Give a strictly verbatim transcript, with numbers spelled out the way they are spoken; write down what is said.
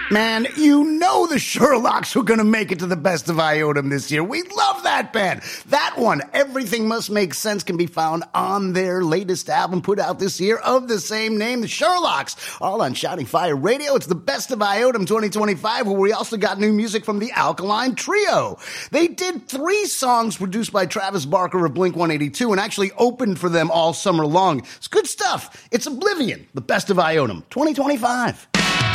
Man, you know the Sherlocks were going to make it to the Best of Iotum this year. We love that band. That one, Everything Must Make Sense, can be found on their latest album put out this year of the same name, the Sherlocks, all on Shouting Fire Radio. It's the Best of Iotum twenty twenty-five, where we also got new music from the Alkaline Trio. They did three songs produced by Travis Barker of Blink one eighty-two and actually opened for them all summer long. It's good stuff. It's Oblivion, the Best of Iotum twenty twenty-five.